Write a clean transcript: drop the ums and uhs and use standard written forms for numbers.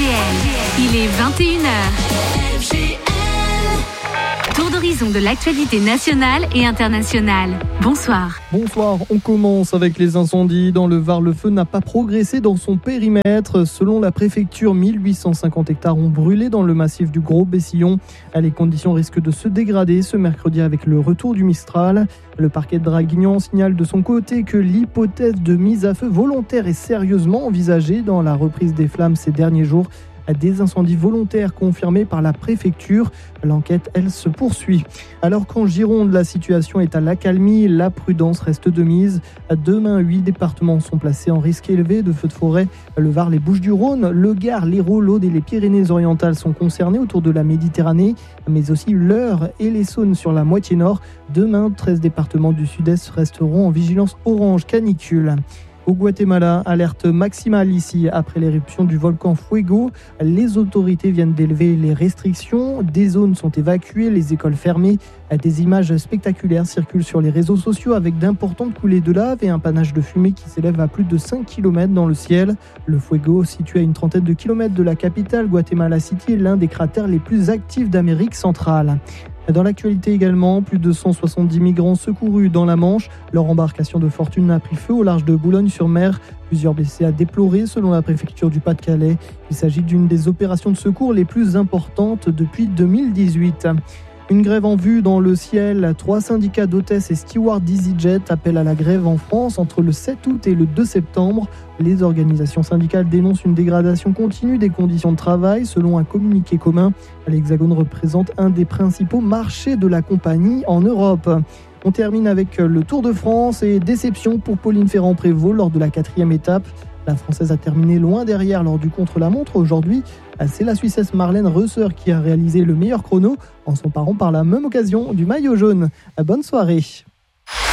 Il est 21h. Tour d'horizon de l'actualité nationale et internationale. Bonsoir. Bonsoir, on commence avec les incendies. Dans le Var, le feu n'a pas progressé dans son périmètre. Selon la préfecture, 1850 hectares ont brûlé dans le massif du Gros-Bessillon. Les conditions risquent de se dégrader ce mercredi avec le retour du Mistral. Le parquet de Draguignan signale de son côté que l'hypothèse de mise à feu volontaire est sérieusement envisagée dans la reprise des flammes ces derniers jours. Des incendies volontaires confirmés par la préfecture. L'enquête, elle, se poursuit. Alors qu'en Gironde, la situation est à l'accalmie, la prudence reste de mise. Demain, 8 départements sont placés en risque élevé de feux de forêt. Le Var, les Bouches-du-Rhône, le Gard, l'Hérault, l'Aude et les Pyrénées-Orientales sont concernés autour de la Méditerranée, mais aussi l'Eure et les Saunes sur la moitié nord. Demain, 13 départements du sud-est resteront en vigilance orange canicule. Au Guatemala, alerte maximale ici après l'éruption du volcan Fuego. Les autorités viennent d'élever les restrictions. Des zones sont évacuées, les écoles fermées. Des images spectaculaires circulent sur les réseaux sociaux avec d'importantes coulées de lave et un panache de fumée qui s'élève à plus de 5 km dans le ciel. Le Fuego, situé à une trentaine de kilomètres de la capitale, Guatemala City, est l'un des cratères les plus actifs d'Amérique centrale. Dans l'actualité également, plus de 170 migrants secourus dans la Manche. Leur embarcation de fortune a pris feu au large de Boulogne-sur-Mer. Plusieurs blessés à déplorer selon la préfecture du Pas-de-Calais. Il s'agit d'une des opérations de secours les plus importantes depuis 2018. Une grève en vue dans le ciel. 3 syndicats d'hôtesses et stewards d'EasyJet appellent à la grève en France entre le 7 août et le 2 septembre. Les organisations syndicales dénoncent une dégradation continue des conditions de travail. Selon un communiqué commun, l'Hexagone représente un des principaux marchés de la compagnie en Europe. On termine avec le Tour de France et déception pour Pauline Ferrand-Prévot lors de la 4e étape. La Française a terminé loin derrière lors du contre-la-montre. Aujourd'hui, c'est la Suissesse Marlène Reusser qui a réalisé le meilleur chrono en s'emparant par la même occasion du maillot jaune. Bonne soirée.